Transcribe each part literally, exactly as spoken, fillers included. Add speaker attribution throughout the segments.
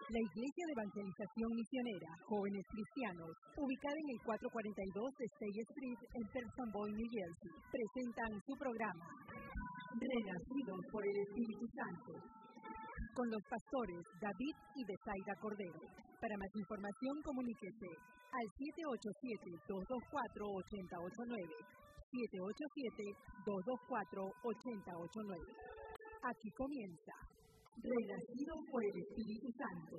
Speaker 1: La Iglesia de Evangelización Misionera, Jóvenes Cristianos, ubicada en el cuatrocientos cuarenta y dos State Street en Penzance, New Jersey, presentan su programa Renacidos por el Espíritu Santo, con los pastores David y Besaida Cordero. Para más información, comuníquese al siete ocho siete, dos dos cuatro, ocho cero ocho nueve, siete ocho siete, dos dos cuatro, ocho cero ocho nueve. Aquí comienza Renacidos por el Espíritu Santo.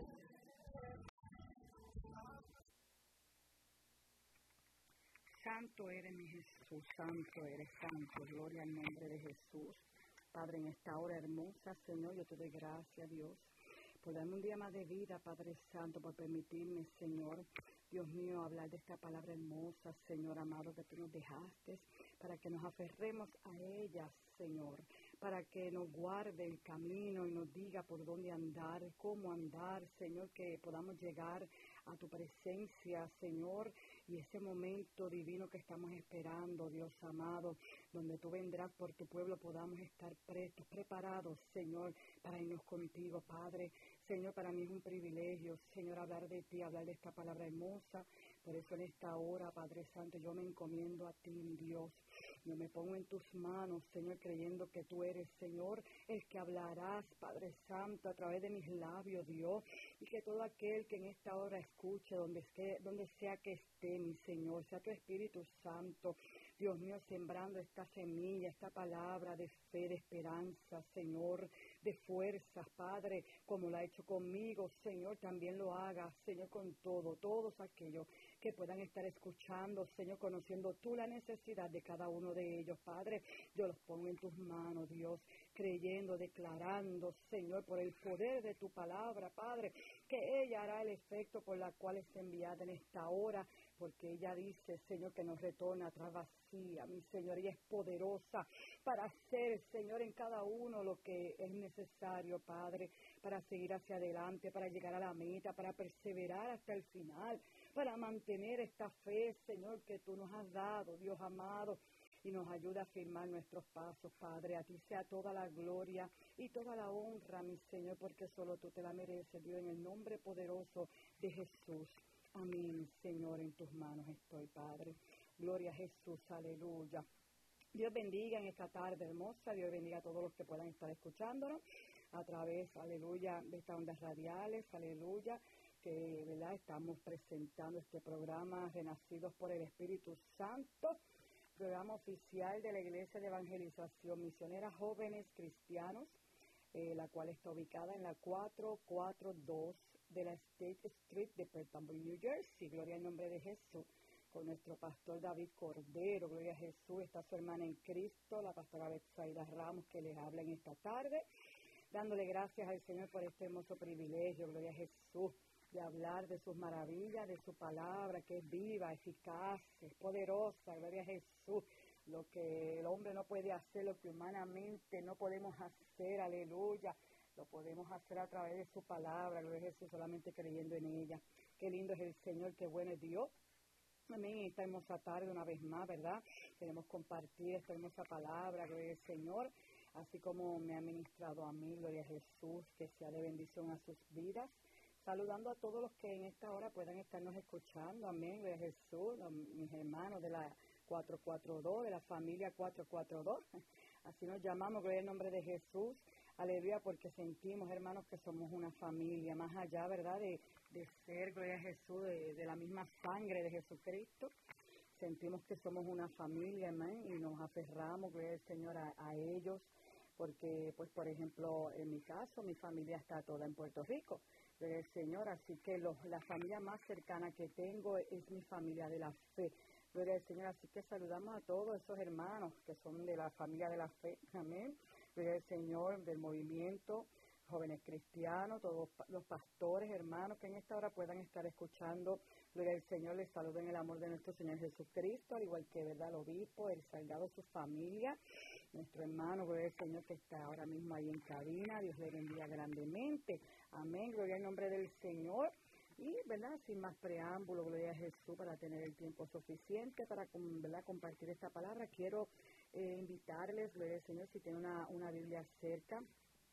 Speaker 2: Santo eres mi Jesús, santo eres, santo, gloria al nombre de Jesús. Padre, en esta hora hermosa, Señor, yo te doy gracias, Dios, por darme un día más de vida, Padre Santo, por permitirme, Señor, Dios mío, hablar de esta palabra hermosa, Señor amado, que tú nos dejaste, para que nos aferremos a ella, Señor, para que nos guarde el camino y nos diga por dónde andar, cómo andar, Señor, que podamos llegar a tu presencia, Señor, y ese momento divino que estamos esperando, Dios amado, donde tú vendrás por tu pueblo, podamos estar prestos, preparados, Señor, para irnos contigo, Padre. Señor, para mí es un privilegio, Señor, hablar de ti, hablar de esta palabra hermosa. Por eso en esta hora, Padre Santo, yo me encomiendo a ti, mi Dios. Yo me pongo en tus manos, Señor, creyendo que tú eres, Señor, el que hablarás, Padre Santo, a través de mis labios, Dios, y que todo aquel que en esta hora escuche, donde, esté, donde sea que esté, mi Señor, sea tu Espíritu Santo, Dios mío, sembrando esta semilla, esta palabra de fe, de esperanza, Señor, de fuerzas, Padre, como lo ha hecho conmigo, Señor, también lo haga, Señor, con todo, todos aquellos que puedan estar escuchando, Señor, conociendo tú la necesidad de cada uno de ellos, Padre, yo los pongo en tus manos, Dios, creyendo, declarando, Señor, por el poder de tu palabra, Padre, que ella hará el efecto por la cual es enviada en esta hora, porque ella dice, Señor, que nos retorna atrás vacía, mi Señor, ella es poderosa para hacer, Señor, en cada uno lo que es necesario, Padre, para seguir hacia adelante, para llegar a la meta, para perseverar hasta el final, para mantener esta fe, Señor, que tú nos has dado, Dios amado, y nos ayuda a firmar nuestros pasos, Padre. A ti sea toda la gloria y toda la honra, mi Señor, porque solo tú te la mereces, Dios, en el nombre poderoso de Jesús. Amén, Señor, en tus manos estoy, Padre. Gloria a Jesús, aleluya. Dios bendiga en esta tarde hermosa, Dios bendiga a todos los que puedan estar escuchándonos a través, aleluya, de estas ondas radiales, aleluya, que, ¿verdad?, estamos presentando este programa Renacidos por el Espíritu Santo, programa oficial de la Iglesia de Evangelización Misionera Jóvenes Cristianos, eh, la cual está ubicada en la cuatrocientos cuarenta y dos de la State Street de Penzance, New Jersey. Gloria al nombre de Jesús, con nuestro pastor David Cordero. Gloria a Jesús. Está su hermana en Cristo, la pastora Besaida Ramos, que les habla en esta tarde, dándole gracias al Señor por este hermoso privilegio. Gloria a Jesús, de hablar de sus maravillas, de su palabra, que es viva, eficaz, es poderosa. Gloria a Jesús. Lo que el hombre no puede hacer, lo que humanamente no podemos hacer, aleluya, lo podemos hacer a través de su palabra. Gloria a Jesús, solamente creyendo en ella. Qué lindo es el Señor, qué bueno es Dios. Amén. Esta hermosa tarde, una vez más, ¿verdad? Queremos compartir esta hermosa palabra, gloria al Señor, así como me ha ministrado a mí, gloria a Jesús, que sea de bendición a sus vidas. Saludando a todos los que en esta hora puedan estarnos escuchando, amén, gloria a Jesús, los, mis hermanos de la cuatrocientos cuarenta y dos, de la familia cuatrocientos cuarenta y dos, así nos llamamos, gloria al nombre de Jesús, aleluya, porque sentimos, hermanos, que somos una familia, más allá, ¿verdad?, de, de ser, gloria a Jesús, de, de la misma sangre de Jesucristo, sentimos que somos una familia, amén, y nos aferramos, gloria al Señor, a, a ellos, porque, pues, por ejemplo, en mi caso, mi familia está toda en Puerto Rico, gloria al Señor, así que los, la familia más cercana que tengo es mi familia de la fe, gloria al Señor, así que saludamos a todos esos hermanos que son de la familia de la fe, amén, gloria al Señor, del movimiento, jóvenes cristianos, todos los pastores, hermanos, que en esta hora puedan estar escuchando, gloria al Señor, les saludo en el amor de nuestro Señor Jesucristo, al igual que, ¿verdad?, el obispo, el salgado, su familia, nuestro hermano, gloria al Señor, que está ahora mismo ahí en cabina, Dios le bendiga grandemente, amén, gloria al nombre del Señor. Y, ¿verdad?, sin más preámbulo, gloria a Jesús, para tener el tiempo suficiente para, ¿verdad?, compartir esta palabra, quiero eh, invitarles, gloria al Señor, si tienen una, una Biblia cerca,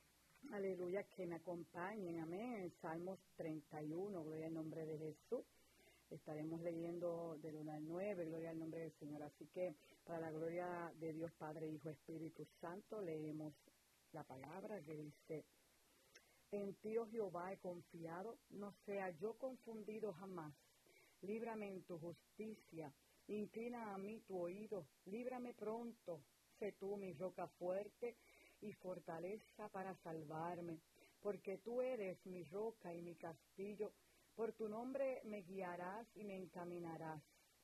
Speaker 2: aleluya, que me acompañen, amén, en Salmos treinta y uno, gloria al nombre de Jesús. Estaremos leyendo del uno al nueve, gloria al nombre del Señor. Así que, para la gloria de Dios Padre, Hijo, Espíritu Santo, leemos la palabra que dice: en ti, oh Jehová, he confiado, no sea yo confundido jamás. Líbrame en tu justicia, inclina a mí tu oído, líbrame pronto, sé tú mi roca fuerte y fortaleza para salvarme, porque tú eres mi roca y mi castillo, por tu nombre me guiarás y me encaminarás.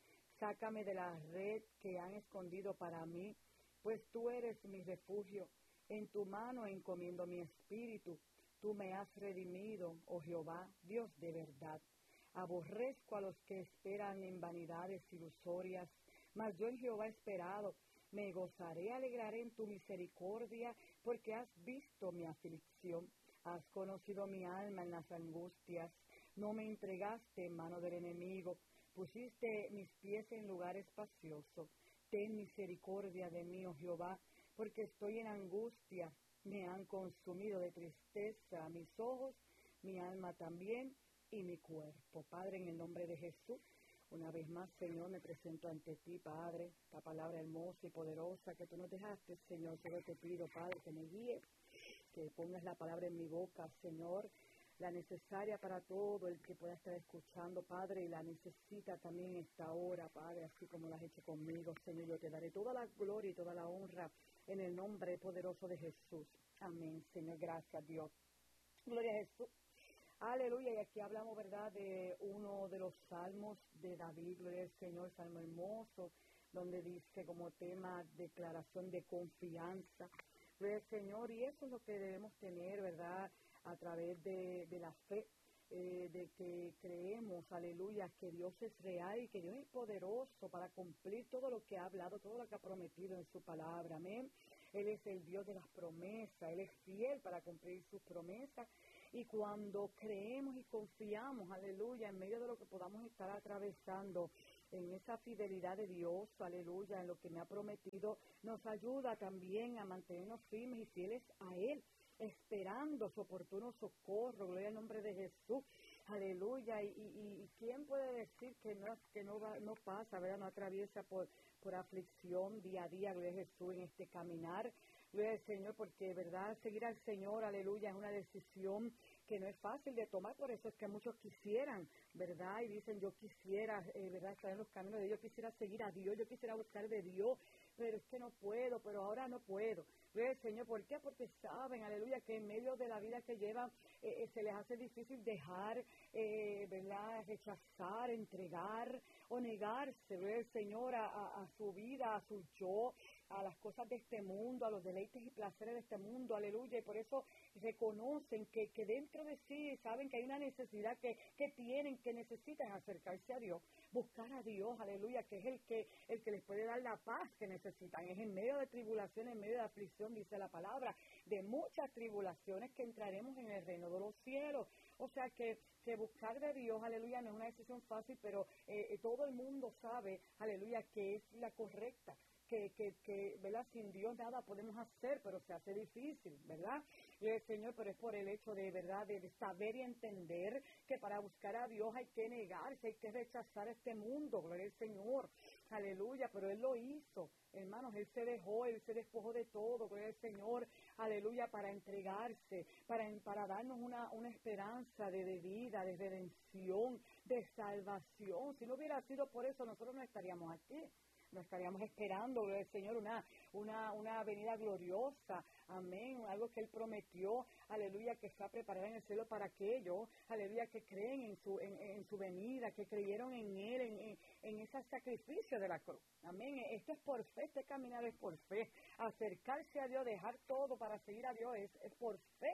Speaker 2: Sácame de la red que han escondido para mí, pues tú eres mi refugio, en tu mano encomiendo mi espíritu. Tú me has redimido, oh Jehová, Dios de verdad. Aborrezco a los que esperan en vanidades ilusorias, mas yo en Jehová he esperado. Me gozaré, alegraré en tu misericordia, porque has visto mi aflicción. Has conocido mi alma en las angustias. No me entregaste en mano del enemigo. Pusiste mis pies en lugar espacioso. Ten misericordia de mí, oh Jehová, porque estoy en angustia. Me han consumido de tristeza mis ojos, mi alma también y mi cuerpo. Padre, en el nombre de Jesús, una vez más, Señor, me presento ante ti, Padre, esta palabra hermosa y poderosa que tú nos dejaste, Señor. Solo te pido, Padre, que me guíes, que pongas la palabra en mi boca, Señor, la necesaria para todo el que pueda estar escuchando, Padre, y la necesita también esta hora, Padre, así como lo has hecho conmigo, Señor. Yo te daré toda la gloria y toda la honra en el nombre poderoso de Jesús. Amén, Señor. Gracias, Dios. Gloria a Jesús. Aleluya. Y aquí hablamos, ¿verdad?, de uno de los salmos de David, gloria al Señor, salmo hermoso, donde dice como tema declaración de confianza. Gloria al Señor. Y eso es lo que debemos tener, ¿verdad?, a través de, de la fe, eh, de que creemos, aleluya, que Dios es real y que Dios es poderoso para cumplir todo lo que ha hablado, todo lo que ha prometido en su palabra. Amén. Él es el Dios de las promesas, Él es fiel para cumplir sus promesas. Y cuando creemos y confiamos, aleluya, en medio de lo que podamos estar atravesando, en esa fidelidad de Dios, aleluya, en lo que me ha prometido, nos ayuda también a mantenernos firmes y fieles a Él, esperando su oportuno socorro, gloria al nombre de Jesús, aleluya. Y, y, y quién puede decir que no que no va, no pasa, ¿verdad?, no atraviesa por, por aflicción día a día, gloria a Jesús, en este caminar, gloria al Señor, porque, ¿verdad?, seguir al Señor, aleluya, es una decisión que no es fácil de tomar. Por eso es que muchos quisieran, ¿verdad?, y dicen, yo quisiera, eh, ¿verdad?, estar en los caminos de Dios, yo quisiera seguir a Dios, yo quisiera buscar de Dios, pero es que no puedo, pero ahora no puedo. Gloria al Señor. ¿Por qué? Porque saben, aleluya, que en medio de la vida que llevan eh, se les hace difícil dejar, eh, ¿verdad?, rechazar, entregar o negarse, gloria al Señor, a, a, a su vida, a su yo, a las cosas de este mundo, a los deleites y placeres de este mundo, aleluya. Y por eso reconocen que, que dentro de sí saben que hay una necesidad que, que tienen, que necesitan acercarse a Dios, buscar a Dios, aleluya, que es el que, el que les puede dar la paz que necesitan. Es en medio de tribulaciones, en medio de aflicción, dice la palabra, de muchas tribulaciones que entraremos en el reino de los cielos. O sea que, que buscar de Dios, aleluya, no es una decisión fácil, pero eh, todo el mundo sabe, aleluya, que es la correcta. Que, que, que, ¿verdad?, sin Dios nada podemos hacer, pero se hace difícil, ¿verdad? Y el Señor, pero es por el hecho de, ¿verdad?, de, de saber y entender que para buscar a Dios hay que negarse, hay que rechazar este mundo, gloria al Señor, aleluya, pero Él lo hizo, hermanos, Él se dejó, Él se despojó de todo, gloria al Señor, aleluya, para entregarse, para, para darnos una, una esperanza de, de vida, de redención, de salvación. Si no hubiera sido por eso, nosotros no estaríamos aquí. No estaríamos esperando, gloria al Señor, una, una, una venida gloriosa, amén, algo que Él prometió, aleluya, que está preparada en el cielo para aquellos, aleluya, que creen en su, en, en su venida, que creyeron en Él, en, en, en ese sacrificio de la cruz, amén. Esto es por fe, este caminar es por fe, acercarse a Dios, dejar todo para seguir a Dios es, es por fe,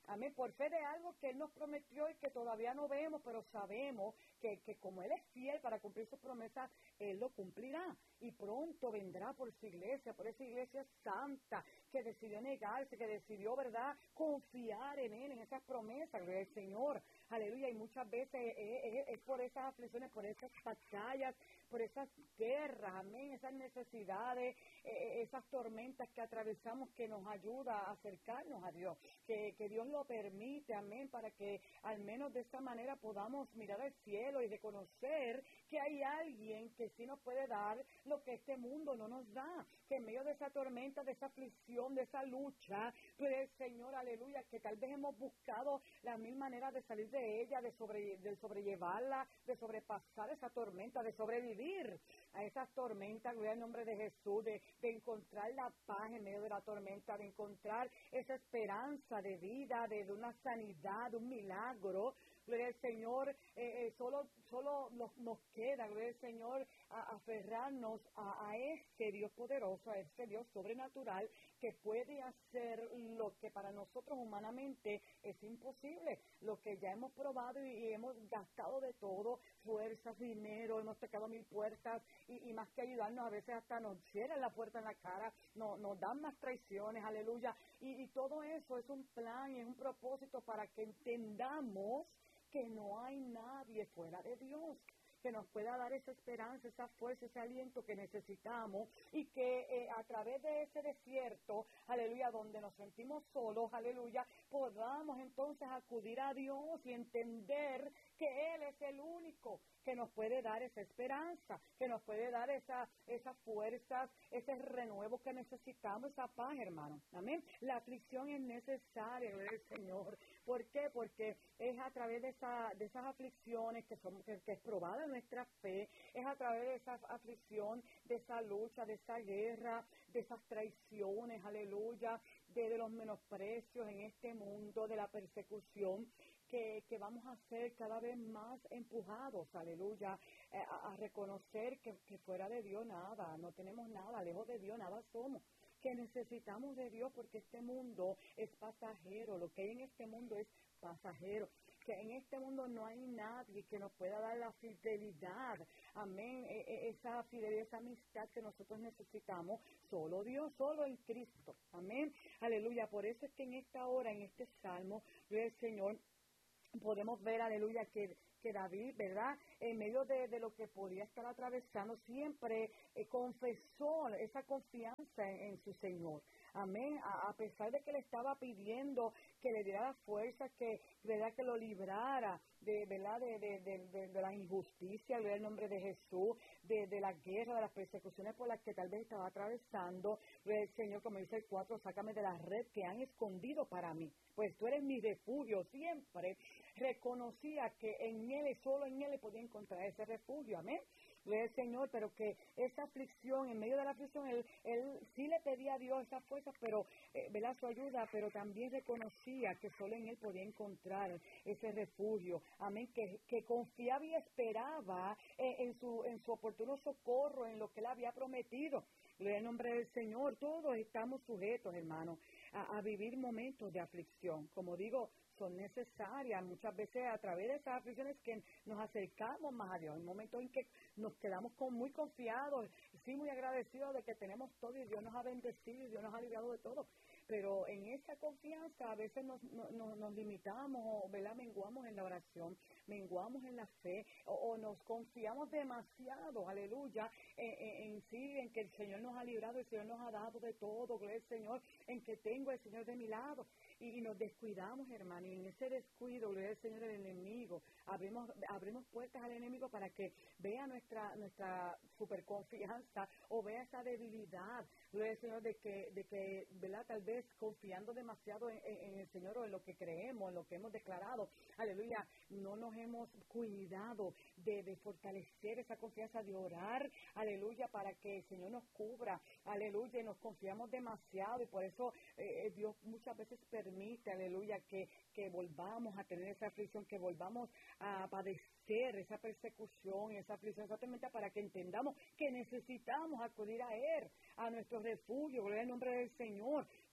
Speaker 2: Amén, por fe de algo que Él nos prometió y que todavía no vemos, pero sabemos que, que como Él es fiel para cumplir sus promesas, Él lo cumplirá. Y pronto vendrá por su iglesia, por esa iglesia santa que decidió negarse, que decidió, ¿verdad?, confiar en Él, en esas promesas, gloria al Señor. Aleluya, y muchas veces es, es, es por esas aflicciones, por esas batallas, por esas guerras, amén, esas necesidades, eh, esas tormentas que atravesamos que nos ayuda a acercarnos a Dios, que, que Dios lo permite, amén, para que al menos de esa manera podamos mirar al cielo y reconocer que hay alguien que sí nos puede dar lo que este mundo no nos da, que en medio de esa tormenta, de esa aflicción, de esa lucha, pues Señor, aleluya, que tal vez hemos buscado las mil maneras de salir de ella, de, sobre, de sobrellevarla, de sobrepasar esa tormenta, de sobrevivir a esas tormentas, gloria al nombre de Jesús, de, de encontrar la paz en medio de la tormenta, de encontrar esa esperanza de vida, de, de una sanidad, de un milagro. Gloria al Señor, eh, eh, solo, solo nos, nos queda, gloria al Señor, a, aferrarnos a, a ese Dios poderoso, a ese Dios sobrenatural que puede hacer lo que para nosotros humanamente es imposible, lo que ya hemos probado y, y hemos gastado de todo, fuerzas, dinero, hemos tocado mil puertas y, y más que ayudarnos, a veces hasta nos cierran la puerta en la cara, no, nos dan más traiciones, aleluya, y, y todo eso es un plan y es un propósito para que entendamos que no hay nadie fuera de Dios que nos pueda dar esa esperanza, esa fuerza, ese aliento que necesitamos y que eh, a través de ese desierto, aleluya, donde nos sentimos solos, aleluya, podamos entonces acudir a Dios y entender que Él es el único que nos puede dar esa esperanza, que nos puede dar esa, esas fuerzas, ese renuevo que necesitamos, esa paz, hermano. Amén. La aflicción es necesaria, gloria al Señor. ¿Por qué? Porque es a través de, esa, de esas aflicciones que, son, que, que es probada nuestra fe, es a través de esa aflicción, de esa lucha, de esa guerra, de esas traiciones, aleluya, de, de los menosprecios en este mundo, de la persecución, que, que vamos a ser cada vez más empujados, aleluya, eh, a, a reconocer que, que fuera de Dios nada, no tenemos nada, lejos de Dios nada somos, que necesitamos de Dios porque este mundo es pasajero, lo que hay en este mundo es pasajero, que en este mundo no hay nadie que nos pueda dar la fidelidad, amén, e, e, esa fidelidad, esa amistad que nosotros necesitamos, solo Dios, solo en Cristo, amén, aleluya, por eso es que en esta hora, en este salmo, el Señor, podemos ver, aleluya, que, que David, ¿verdad?, en medio de, de lo que podía estar atravesando, siempre eh, confesó esa confianza en, en su Señor. Amén, a, a pesar de que le estaba pidiendo que le diera la fuerza, que, ¿verdad?, que lo librara de, ¿verdad?, de, de, de, de, de la injusticia, gloria al nombre de Jesús, de, de la guerra, de las persecuciones por las que tal vez estaba atravesando. El Señor, como dice el cuatro, sácame de la red que han escondido para mí, pues tú eres mi refugio. Siempre reconocía que en Él, solo en Él, le podía encontrar ese refugio, amén. Gloria al Señor, pero que esa aflicción, en medio de la aflicción, él, él sí le pedía a Dios esa fuerza, pero, eh, ¿verdad?, su ayuda, pero también reconocía que solo en Él podía encontrar ese refugio, amén, que, que confiaba y esperaba eh, en, su, en su oportuno socorro, en lo que Él había prometido. Gloria al nombre del Señor. Todos estamos sujetos, hermanos, a, a vivir momentos de aflicción. Como digo, son necesarias muchas veces a través de esas aflicciones que nos acercamos más a Dios. En momentos en que nos quedamos con, muy confiados, sí, muy agradecidos de que tenemos todo y Dios nos ha bendecido y Dios nos ha librado de todo. Pero en esa confianza a veces nos, no, no, nos limitamos o, ¿verdad?, menguamos en la oración, menguamos en la fe o, o nos confiamos demasiado, aleluya, en, en, en sí, en que el Señor nos ha librado, el Señor nos ha dado de todo, gloria al Señor, en que tengo el Señor de mi lado. Y, y nos descuidamos, hermano, y en ese descuido, gloria al Señor, el enemigo, abrimos, abrimos puertas al enemigo para que vea nuestra nuestra superconfianza o vea esa debilidad, gloria al Señor, de que, de que, ¿verdad?, tal vez confiando demasiado en, en, en el Señor o en lo que creemos, en lo que hemos declarado, aleluya, no nos hemos cuidado de, de fortalecer esa confianza, de orar, aleluya, para que el Señor nos cubra, aleluya, y nos confiamos demasiado y por eso eh, Dios muchas veces permite, aleluya, que, que volvamos a tener esa aflicción, que volvamos a padecer esa persecución, esa aflicción, esa tormenta, para que entendamos que necesitamos acudir a Él, a nuestro refugio, gloria al nombre del Señor,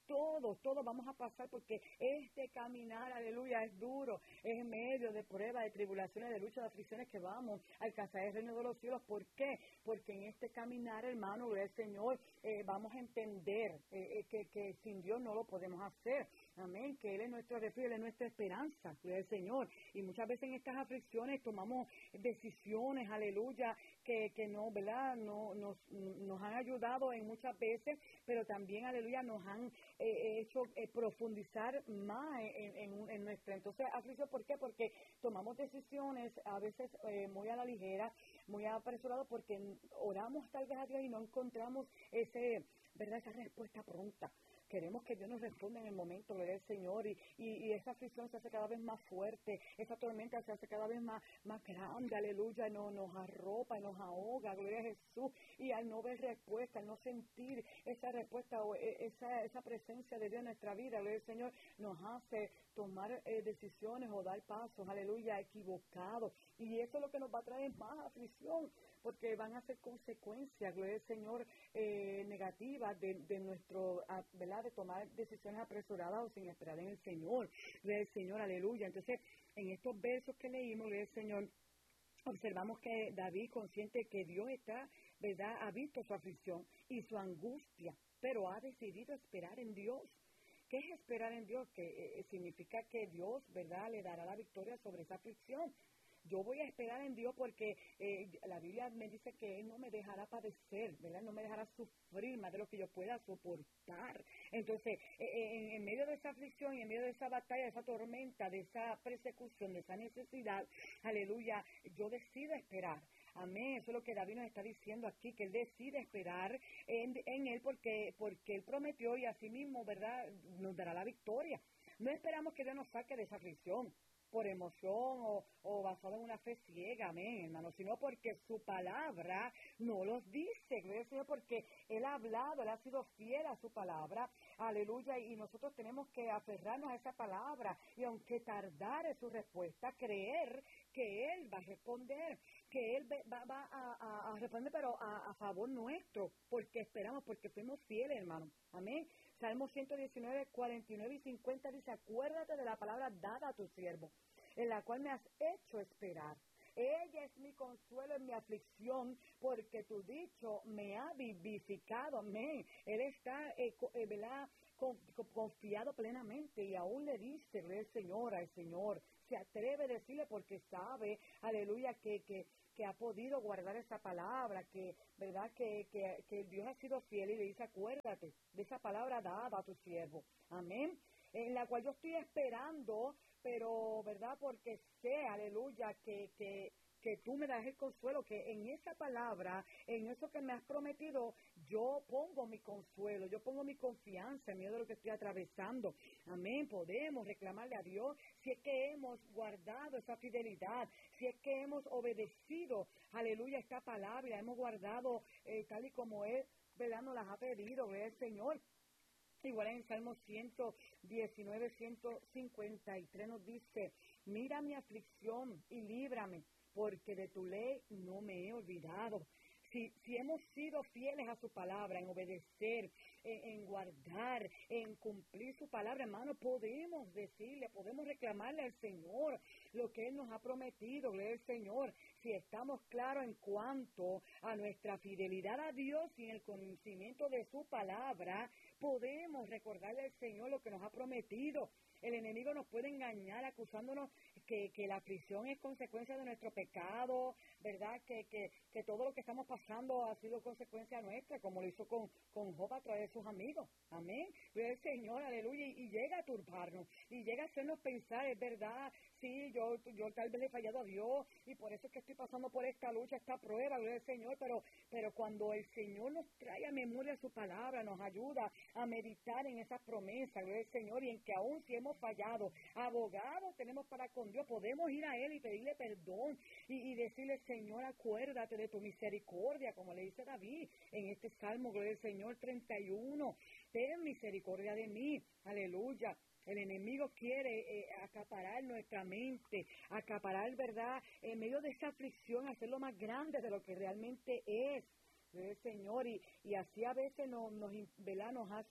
Speaker 2: todos, todos vamos a pasar porque este caminar, aleluya, es duro, es en medio de pruebas, de tribulaciones, de luchas, de aflicciones que vamos a alcanzar el reino de los cielos. ¿Por qué? Porque en este caminar, hermano, gloria al Señor, eh, vamos a entender eh, eh, que, que sin Dios no lo podemos hacer. Amén, que Él es nuestro refugio, Él es nuestra esperanza, gloria al Señor. Y muchas veces en estas aflicciones tomamos decisiones, aleluya, que, que no, ¿verdad? No, nos, nos han ayudado en muchas veces, pero también, aleluya, nos han eh, hecho eh, profundizar más en, en, en nuestra. Entonces, aflicción, ¿por qué? Porque tomamos decisiones a veces eh, muy a la ligera, muy apresurado, porque oramos tal vez a Dios y no encontramos ese, ¿verdad? Esa respuesta pronta. Queremos que Dios nos responda en el momento, gloria al Señor, y, y, y esa aflicción se hace cada vez más fuerte, esa tormenta se hace cada vez más, más grande, aleluya, no, nos arropa, nos ahoga, gloria a Jesús, y al no ver respuesta, al no sentir esa respuesta o esa, esa presencia de Dios en nuestra vida, gloria al Señor, nos hace tomar eh, decisiones o dar pasos, aleluya, equivocados, y eso es lo que nos va a traer más aflicción, porque van a ser consecuencias, gloria al Señor, eh, negativas de, de nuestro, ¿verdad?, de tomar decisiones apresuradas o sin esperar en el Señor, gloria al Señor, aleluya. Entonces, en estos versos que leímos, gloria al Señor, observamos que David, consciente que Dios está, ¿verdad?, ha visto su aflicción y su angustia, pero ha decidido esperar en Dios. ¿Qué es esperar en Dios? Que eh, significa que Dios, ¿verdad?, le dará la victoria sobre esa aflicción. Yo voy a esperar en Dios porque eh, la Biblia me dice que Él no me dejará padecer, ¿verdad? No me dejará sufrir más de lo que yo pueda soportar. Entonces, eh, en, en medio de esa aflicción y en medio de esa batalla, de esa tormenta, de esa persecución, de esa necesidad, aleluya, yo decido esperar. Amén, eso es lo que David nos está diciendo aquí, que Él decide esperar en, en Él porque, porque Él prometió y así mismo, ¿verdad?, nos dará la victoria. No esperamos que Dios nos saque de esa aflicción por emoción o, o basado en una fe ciega, amén, hermano, sino porque su palabra no los dice, gloria al Señor, porque Él ha hablado, Él ha sido fiel a su palabra, aleluya, y nosotros tenemos que aferrarnos a esa palabra, y aunque tardare su respuesta, creer que Él va a responder, que Él va, va a, a, a responder, pero a, a favor nuestro, porque esperamos, porque fuimos fieles, hermano, amén. Salmo ciento diecinueve, cuarenta y nueve y cincuenta dice, acuérdate de la palabra dada a tu siervo, en la cual me has hecho esperar. Ella es mi consuelo en mi aflicción, porque tu dicho me ha vivificado. Amén. Él está, eh, eh, ¿verdad?, Con, con, confiado plenamente y aún le dice, el Señor al Señor, se atreve a decirle porque sabe, aleluya, que, que, que ha podido guardar esa palabra, que, verdad, que, que, que Dios ha sido fiel y le dice, acuérdate de esa palabra dada a tu siervo, amén, en la cual yo estoy esperando, pero, verdad, porque sé, aleluya, que, que, que tú me das el consuelo, que en esa palabra, en eso que me has prometido, yo pongo mi consuelo, yo pongo mi confianza en medio de lo que estoy atravesando. Amén, podemos reclamarle a Dios si es que hemos guardado esa fidelidad, si es que hemos obedecido, aleluya, esta palabra, hemos guardado eh, tal y como Él, ¿verdad?, nos las ha pedido, ¿verdad?, el Señor. Igual en Salmo ciento diecinueve, ciento cincuenta y tres nos dice, mira mi aflicción y líbrame, porque de tu ley no me he olvidado. Si, si hemos sido fieles a su palabra, en obedecer, en, en guardar, en cumplir su palabra, hermano, podemos decirle, podemos reclamarle al Señor lo que Él nos ha prometido, gloria al Señor. Si estamos claros en cuanto a nuestra fidelidad a Dios y en el conocimiento de su palabra, podemos recordarle al Señor lo que nos ha prometido. El enemigo nos puede engañar acusándonos que, que la aflicción es consecuencia de nuestro pecado, ¿verdad? Que, que, que todo lo que estamos pasando ha sido consecuencia nuestra, como lo hizo con, con Job a través de sus amigos. Amén. Gloria al Señor, aleluya. Y, y llega a turbarnos, y llega a hacernos pensar, es verdad, sí, yo, yo tal vez le he fallado a Dios, y por eso es que estoy pasando por esta lucha, esta prueba, gloria al Señor, pero, pero cuando el Señor nos trae a memoria su palabra, nos ayuda a meditar en esas promesas, gloria al Señor, y en que aún si hemos fallado, abogados tenemos para con Dios, podemos ir a Él y pedirle perdón, y, y decirle, Señor, acuérdate de tu misericordia, como le dice David en este Salmo, gloria al Señor treinta y uno, ten misericordia de mí, aleluya. El enemigo quiere eh, acaparar nuestra mente, acaparar, ¿verdad?, en medio de esa aflicción, hacerlo más grande de lo que realmente es. El Señor, y, y así a veces nos, nos, ¿verdad?, nos hace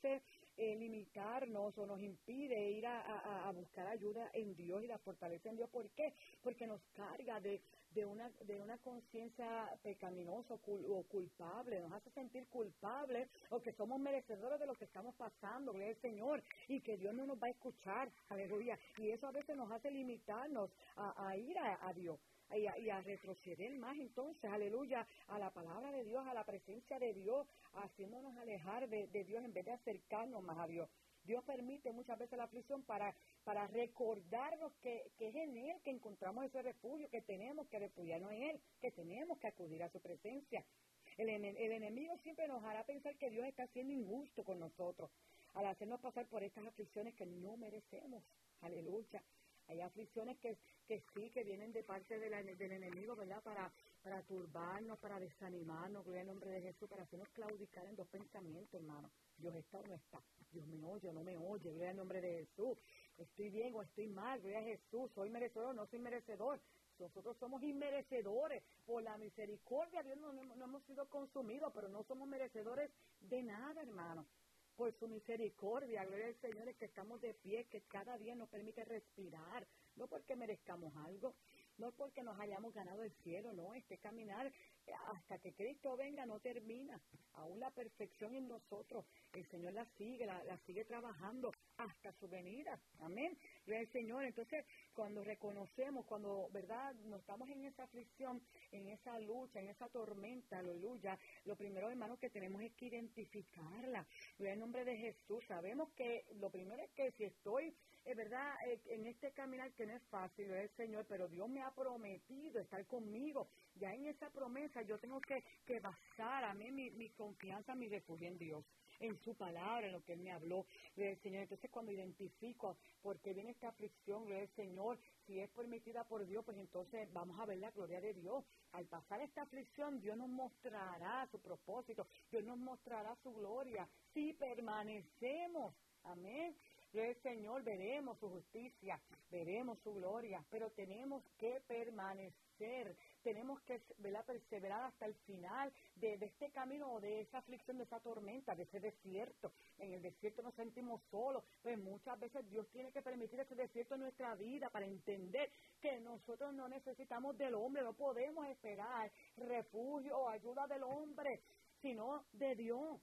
Speaker 2: eh, limitarnos o nos impide ir a, a, a buscar ayuda en Dios y la fortaleza en Dios. ¿Por qué? Porque nos carga de, de una de una conciencia pecaminosa o, cul, o culpable, nos hace sentir culpables o que somos merecedores de lo que estamos pasando, gloria al Señor, y que Dios no nos va a escuchar, aleluya, y eso a veces nos hace limitarnos a, a ir a, a Dios. Y a, y a retroceder más entonces, aleluya, a la palabra de Dios, a la presencia de Dios, haciéndonos alejar de, de Dios en vez de acercarnos más a Dios. Dios permite muchas veces la aflicción para, para recordarnos que, que es en Él que encontramos ese refugio, que tenemos que refugiarnos en Él, que tenemos que acudir a su presencia. El, el enemigo siempre nos hará pensar que Dios está siendo injusto con nosotros, al hacernos pasar por estas aflicciones que no merecemos, aleluya. Hay aflicciones que, que sí, que vienen de parte de la, del enemigo, ¿verdad? Para, para turbarnos, para desanimarnos, gloria al nombre de Jesús, para hacernos claudicar en dos pensamientos, hermano. Dios está o no está. Dios me oye o no me oye, gloria al nombre de Jesús. Estoy bien o estoy mal, gloria a Jesús. Soy merecedor o no soy merecedor. Nosotros somos inmerecedores. Por la misericordia de Dios no, no, no hemos sido consumidos, pero no somos merecedores de nada, hermano. Por su misericordia, gloria al Señor, es que estamos de pie, que cada día nos permite respirar, no porque merezcamos algo, no porque nos hayamos ganado el cielo, no, es que caminar hasta que Cristo venga no termina, aún la perfección en nosotros, el Señor la sigue, la, la sigue trabajando hasta su venida, amén, gloria al Señor. Entonces, cuando reconocemos, cuando, verdad, nos estamos en esa aflicción, en esa lucha, en esa tormenta, aleluya, lo primero, hermanos, que tenemos es que identificarla, gloria al nombre de Jesús. Sabemos que lo primero es que si estoy, es verdad, eh, en este caminar que no es fácil, gloria al Señor, pero Dios me ha prometido estar conmigo, ya en esa promesa yo tengo que, que basar a mí mi, mi confianza, mi refugio en Dios, en su palabra, en lo que Él me habló, gloria al Señor. Entonces, cuando identifico por qué viene esta aflicción, gloria al Señor, si es permitida por Dios, pues entonces vamos a ver la gloria de Dios. Al pasar esta aflicción, Dios nos mostrará su propósito, Dios nos mostrará su gloria, si permanecemos, amén. Gloria al Señor, veremos su justicia, veremos su gloria, pero tenemos que permanecer, tenemos que, ¿verdad?, perseverar hasta el final de, de este camino, o de esa aflicción, de esa tormenta, de ese desierto. En el desierto nos sentimos solos, pues muchas veces Dios tiene que permitir ese desierto en nuestra vida para entender que nosotros no necesitamos del hombre, no podemos esperar refugio o ayuda del hombre, sino de Dios.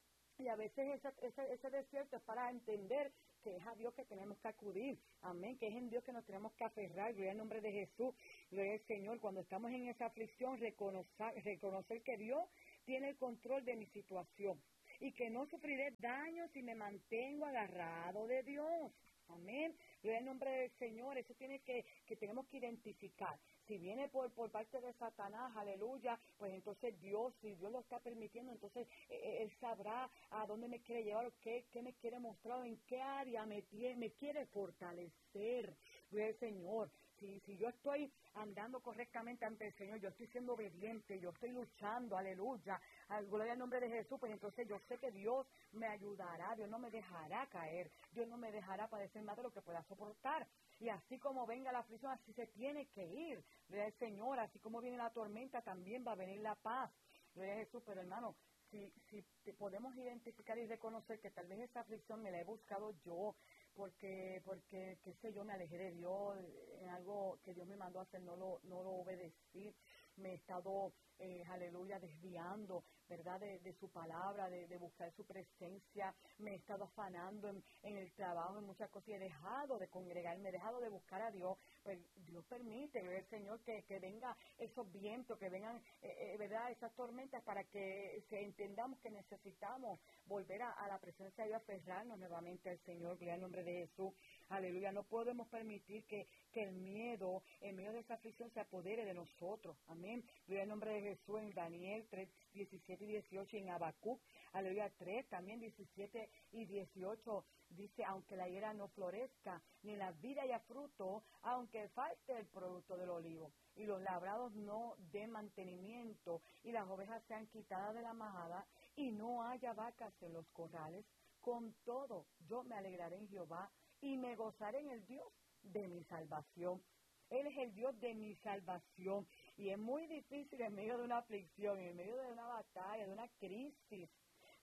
Speaker 2: Y a veces ese, ese, ese desierto es para entender que es a Dios que tenemos que acudir, amén, que es en Dios que nos tenemos que aferrar, gloria al nombre de Jesús, gloria al Señor. Cuando estamos en esa aflicción, reconocer, reconocer que Dios tiene el control de mi situación y que no sufriré daño si me mantengo agarrado de Dios, amén, gloria al nombre del Señor. Eso tiene que, que tenemos que identificar. Si viene por, por parte de Satanás, aleluya, pues entonces Dios, si Dios lo está permitiendo, entonces eh, Él sabrá a dónde me quiere llevar, qué, qué me quiere mostrar, en qué área me, me quiere fortalecer, gloria al Señor. Si, si yo estoy andando correctamente ante el Señor, yo estoy siendo obediente, yo estoy luchando, aleluya, gloria al nombre de Jesús, pues entonces yo sé que Dios me ayudará, Dios no me dejará caer, Dios no me dejará padecer más de lo que pueda soportar. Y así como venga la aflicción, así se tiene que ir, gloria al Señor. Así como viene la tormenta, también va a venir la paz, gloria a Jesús. Pero hermano, si, si podemos identificar y reconocer que tal vez esa aflicción me la he buscado yo, porque, porque qué sé yo, me alejé de Dios, en algo que Dios me mandó a hacer, no lo, no lo obedecí, me he estado, eh, aleluya, desviando, ¿verdad?, de, de su palabra, de, de buscar su presencia, me he estado afanando en, en el trabajo, en muchas cosas, y he dejado de congregarme, he dejado de buscar a Dios. Pues Dios permite, gloria al Señor, que, que venga esos vientos, que vengan, eh, eh, ¿verdad?, esas tormentas, para que se entendamos que necesitamos volver a, a la presencia de Dios, aferrarnos nuevamente al Señor, gloria al nombre de Jesús, aleluya. No podemos permitir que, que el miedo, en medio de esa aflicción, se apodere de nosotros, amén. Gloria al nombre de Jesús. En Daniel tres, diecisiete y dieciocho, y en Habacuc, aleluya, tres, también diecisiete y dieciocho, dice: aunque la higuera no florezca, ni la vid haya fruto, aunque falte el producto del olivo, y los labrados no den mantenimiento, y las ovejas sean quitadas de la majada, y no haya vacas en los corrales, con todo yo me alegraré en Jehová, y me gozaré en el Dios de mi salvación. Él es el Dios de mi salvación. Y es muy difícil en medio de una aflicción, en medio de una batalla, de una crisis,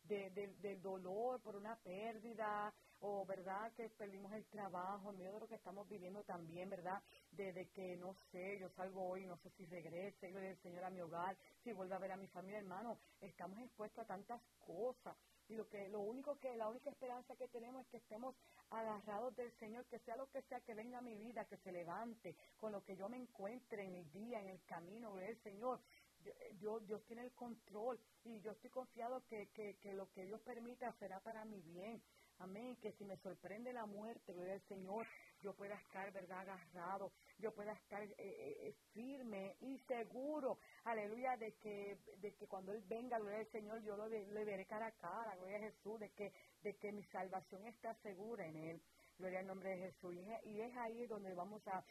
Speaker 2: de, de, del dolor por una pérdida, o verdad que perdimos el trabajo, en medio de lo que estamos viviendo también, verdad, de, de que no sé, yo salgo hoy, no sé si regrese, gloria al Señor, a mi hogar, si vuelvo a ver a mi familia, hermano, estamos expuestos a tantas cosas, y lo que, lo único que, la única esperanza que tenemos es que estemos agarrados del Señor, que sea lo que sea que venga a mi vida, que se levante, con lo que yo me encuentre en el día, en el camino, gloria al Señor. Dios, Dios tiene el control, y yo estoy confiado que, que, que lo que Dios permita será para mi bien. Amén, que si me sorprende la muerte, gloria al Señor, yo pueda estar, verdad, agarrado, yo pueda estar eh, eh, firme y seguro, aleluya, de que de que cuando Él venga, gloria al Señor, yo lo, le veré cara a cara, gloria a Jesús, de que de que mi salvación está segura en Él, gloria al nombre de Jesús, y es, y es ahí donde vamos a,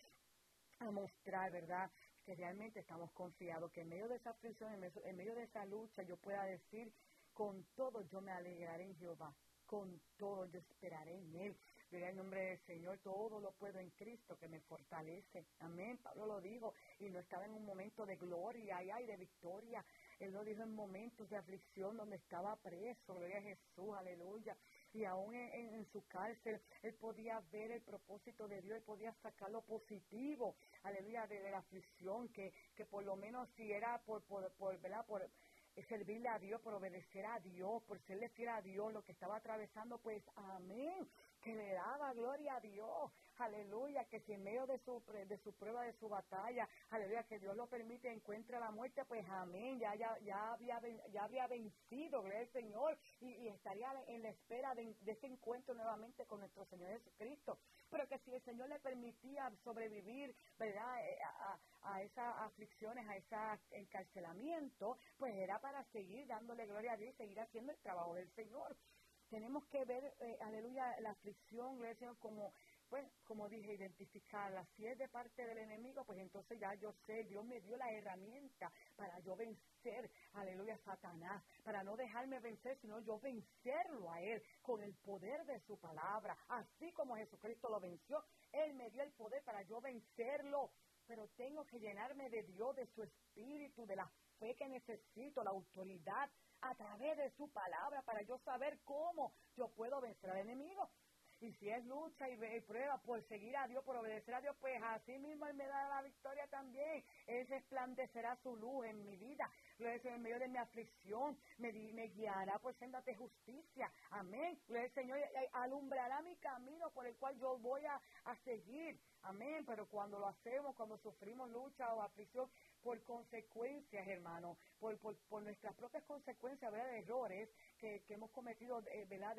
Speaker 2: a mostrar, verdad, que realmente estamos confiados, que en medio de esa aflicción, en medio, en medio de esa lucha, yo pueda decir, con todo yo me alegraré en Jehová, con todo yo esperaré en Él. Gloria al nombre del Señor, todo lo puedo en Cristo que me fortalece. Amén, Pablo lo dijo, y no estaba en un momento de gloria y ay, de victoria. Él lo dijo en momentos de aflicción donde estaba preso, gloria a Jesús, aleluya. Y aún en, en, en su cárcel, él podía ver el propósito de Dios, él podía sacar lo positivo, aleluya, de, de la aflicción, que, que por lo menos si era por, por, por, ¿verdad? por servirle a Dios, por obedecer a Dios, por serle fiel a Dios, lo que estaba atravesando, pues amén, que le daba gloria a Dios, aleluya, que si en medio de su, de su prueba, de su batalla, aleluya, que Dios lo permite, encuentre la muerte, pues amén, ya, ya, ya, había, ya había vencido, gloria al Señor, y, y estaría en la espera de, de ese encuentro nuevamente con nuestro Señor Jesucristo, pero que si el Señor le permitía sobrevivir, verdad, a, a, a esas aflicciones, a ese encarcelamiento, pues era para seguir dándole gloria a Dios y seguir haciendo el trabajo del Señor. Tenemos que ver, eh, aleluya, la aflicción, gloria al Señor, como, pues, como dije, identificarla. Si es de parte del enemigo, pues entonces ya yo sé, Dios me dio la herramienta para yo vencer, aleluya, a Satanás, para no dejarme vencer, sino yo vencerlo a él con el poder de su palabra. Así como Jesucristo lo venció, Él me dio el poder para yo vencerlo. Pero tengo que llenarme de Dios, de su espíritu, de la fe que necesito, la autoridad a través de su palabra para yo saber cómo yo puedo vencer al enemigo. Y si es lucha y, y prueba por seguir a Dios, por obedecer a Dios, pues así mismo Él me da la victoria también. Él resplandecerá su luz en mi vida. En medio de mi aflicción, me, me guiará por sendas de justicia. Amén. El Señor alumbrará mi camino por el cual yo voy a, a seguir. Amén. Pero cuando lo hacemos, cuando sufrimos lucha o aflicción, por consecuencias, hermano, por, por, por nuestras propias consecuencias, ¿verdad? De errores que, que hemos cometido, eh, ¿verdad?